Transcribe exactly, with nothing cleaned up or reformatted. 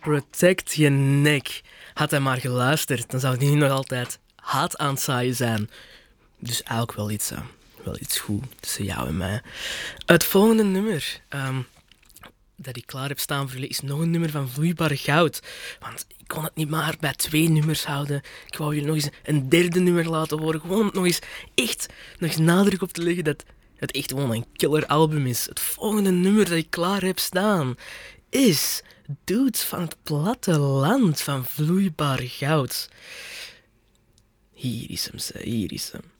Protect je nek. Had hij maar geluisterd, dan zou hij nu nog altijd haat aan het zaaien zijn. Dus eigenlijk wel iets, uh, wel iets goed tussen jou en mij. Het volgende nummer um, dat ik klaar heb staan voor jullie is nog een nummer van Vloeibaar Goud. Want ik kon het niet maar bij twee nummers houden. Ik wou jullie nog eens een derde nummer laten horen. Gewoon om nog eens echt nog eens nadruk op te leggen dat het echt gewoon een killer album is. Het volgende nummer dat ik klaar heb staan is Dudes van het Platteland van Vloeibaar Goud. Hier is hem, hier is hem.